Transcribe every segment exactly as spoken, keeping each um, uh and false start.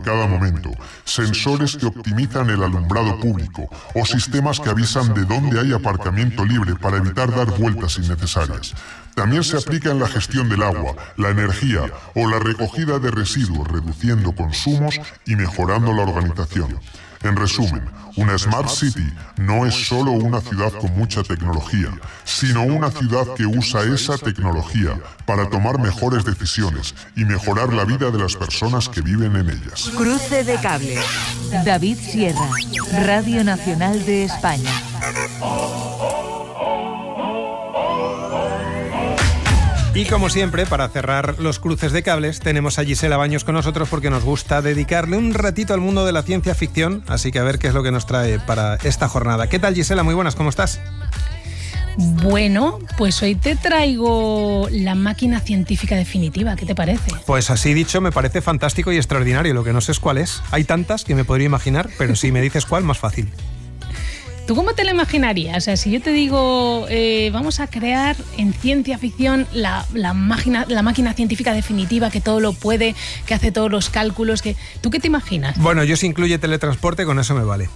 cada momento, sensores que optimizan el alumbrado público o sistemas que avisan de dónde hay aparcamiento libre para evitar dar vueltas innecesarias. También se aplica en la gestión del agua, la energía o la recogida de residuos, reduciendo consumos y mejorando la organización. En resumen, una Smart City no es solo una ciudad con mucha tecnología, sino una ciudad que usa esa tecnología para tomar mejores decisiones y mejorar la vida de las personas que viven en ellas. Cruce de cables. David Sierra, Radio Nacional de España. Y como siempre, para cerrar los cruces de cables, tenemos a Gisela Baños con nosotros porque nos gusta dedicarle un ratito al mundo de la ciencia ficción, así que a ver qué es lo que nos trae para esta jornada. ¿Qué tal, Gisela? Muy buenas, ¿cómo estás? Bueno, pues hoy te traigo la máquina científica definitiva, ¿qué te parece? Pues así dicho, me parece fantástico y extraordinario, lo que no sé es cuál es. Hay tantas que me podría imaginar, pero si me dices cuál, más fácil. ¿Tú cómo te la imaginarías? O sea, si yo te digo, eh, vamos a crear en ciencia ficción la, la, máquina, la máquina científica definitiva que todo lo puede, que hace todos los cálculos, que ¿tú qué te imaginas? Bueno, yo si incluye teletransporte, con eso me vale.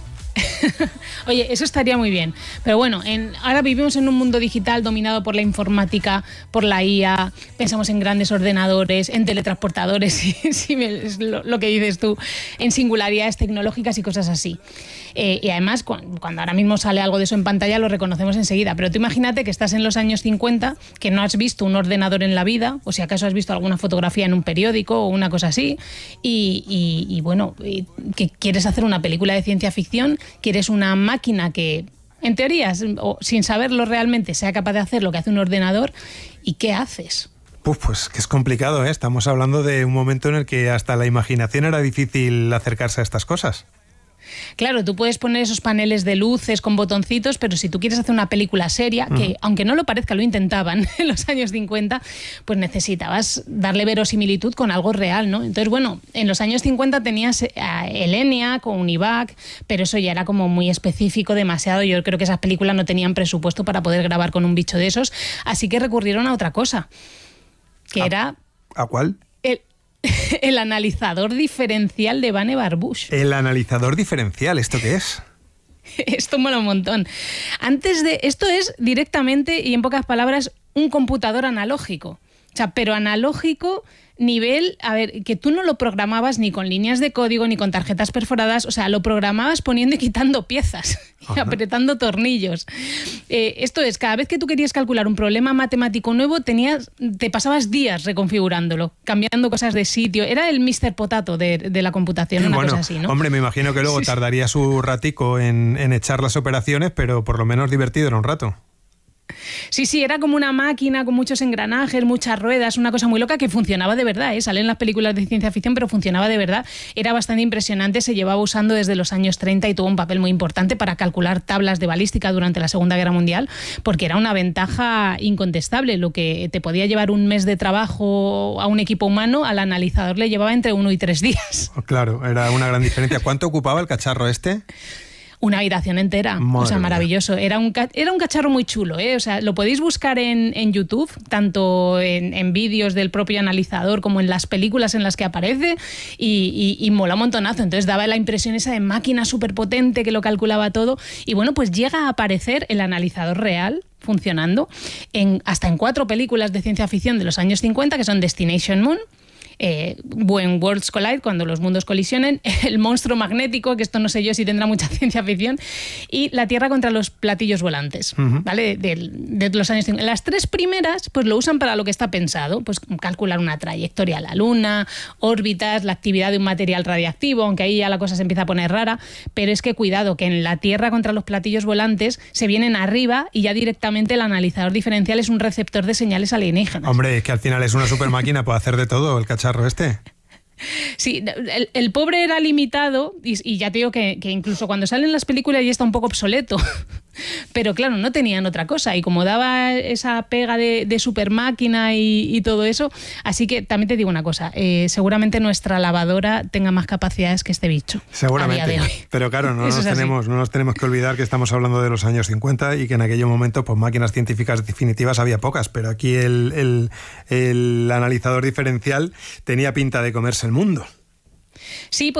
Oye, eso estaría muy bien. Pero bueno, en, ahora vivimos en un mundo digital dominado por la informática, por la I A, pensamos en grandes ordenadores, en teletransportadores, si, si me, es lo, lo que dices tú, en singularidades tecnológicas y cosas así. Eh, y además, cuando, cuando ahora mismo sale algo de eso en pantalla, lo reconocemos enseguida. Pero tú imagínate que estás en los años cincuenta, que no has visto un ordenador en la vida, o si acaso has visto alguna fotografía en un periódico o una cosa así, y, y, y bueno, y, que quieres hacer una película de ciencia ficción, quieres una máquina que, en teoría, o sin saberlo realmente, sea capaz de hacer lo que hace un ordenador, ¿y qué haces? Uf, pues que es complicado, ¿eh? Estamos hablando de un momento en el que hasta la imaginación era difícil acercarse a estas cosas. Claro, tú puedes poner esos paneles de luces con botoncitos, pero si tú quieres hacer una película seria, uh-huh. que aunque no lo parezca, lo intentaban en los años cincuenta, pues necesitabas darle verosimilitud con algo real, ¿no? Entonces, bueno, en los años cincuenta tenías a ELENIAC o UNIVAC, pero eso ya era como muy específico, demasiado. Yo creo que esas películas no tenían presupuesto para poder grabar con un bicho de esos, así que recurrieron a otra cosa, que ¿A, era... ¿A cuál? El, el analizador diferencial de Vannevar-Bush. ¿El analizador diferencial? ¿Esto qué es? Esto mola un montón. Antes de... Esto es directamente y en pocas palabras un computador analógico. O sea, pero analógico nivel, a ver, que tú no lo programabas ni con líneas de código ni con tarjetas perforadas, o sea, lo programabas poniendo y quitando piezas y Ajá. apretando tornillos. Eh, esto es, cada vez que tú querías calcular un problema matemático nuevo, tenías, te pasabas días reconfigurándolo, cambiando cosas de sitio. Era el míster Potato de, de la computación, una bueno, cosa así, ¿no? Hombre, me imagino que luego sí, tardaría su ratico en, en echar las operaciones, pero por lo menos divertido era un rato. Sí, sí, era como una máquina con muchos engranajes, muchas ruedas, una cosa muy loca que funcionaba de verdad, ¿eh? Salen las películas de ciencia ficción, pero funcionaba de verdad. Era bastante impresionante, se llevaba usando desde los años treinta y tuvo un papel muy importante para calcular tablas de balística durante la Segunda Guerra Mundial, porque era una ventaja incontestable. Lo que te podía llevar un mes de trabajo a un equipo humano, al analizador le llevaba entre uno y tres días. Claro, era una gran diferencia. ¿Cuánto ocupaba el cacharro este? Una habitación entera, Madre o sea, maravilloso. Era un, era un cacharro muy chulo, ¿eh? O sea, lo podéis buscar en, en YouTube, tanto en, en vídeos del propio analizador como en las películas en las que aparece, y, y, y mola un montonazo. Entonces daba la impresión esa de máquina súper potente que lo calculaba todo. Y bueno, pues llega a aparecer el analizador real funcionando en, hasta en cuatro películas de ciencia ficción de los años cincuenta, que son Destination Moon, Eh, When Worlds Collide, cuando los mundos colisionen, El monstruo magnético, que esto no sé yo si tendrá mucha ciencia ficción, y La Tierra contra los platillos volantes, uh-huh. ¿vale? De, de, de los años cincuenta. Las tres primeras pues lo usan para lo que está pensado, pues calcular una trayectoria a la Luna, órbitas, la actividad de un material radiactivo, aunque ahí ya la cosa se empieza a poner rara, pero es que cuidado, que en La Tierra contra los platillos volantes se vienen arriba y ya directamente el analizador diferencial es un receptor de señales alienígenas. Hombre, es que al final es una super máquina, puede hacer de todo el cacharro este. Sí, el, el pobre era limitado y, y ya te digo que, que incluso cuando salen las películas ya está un poco obsoleto. Pero claro, no tenían otra cosa y como daba esa pega de, de super máquina y, y todo eso, así que también te digo una cosa, eh, seguramente nuestra lavadora tenga más capacidades que este bicho. Seguramente, a día de hoy. Pero claro, no nos, tenemos, no nos tenemos que olvidar que estamos hablando de los años cincuenta y que en aquel momento pues máquinas científicas definitivas había pocas, pero aquí el, el, el analizador diferencial tenía pinta de comerse el mundo. Sí,